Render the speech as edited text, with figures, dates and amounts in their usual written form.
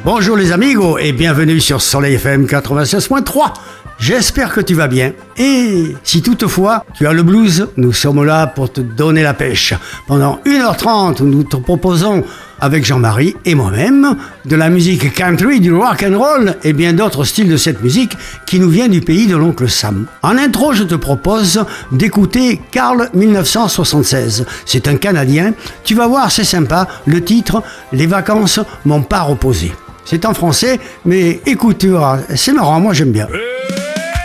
Bonjour les amigos et bienvenue sur Soleil FM 96.3. J'espère que tu vas bien. Et si toutefois tu as le blues, nous sommes là pour te donner la pêche. Pendant 1h30, nous te proposons, avec Jean-Marie et moi-même, de la musique country, du rock and roll et bien d'autres styles de cette musique qui nous vient du pays de l'oncle Sam. En intro, je te propose d'écouter Carl 1976. C'est un Canadien. Tu vas voir, c'est sympa. Le titre, Les vacances m'ont pas reposé. C'est en français, mais écoute, tu vois, c'est marrant, moi j'aime bien.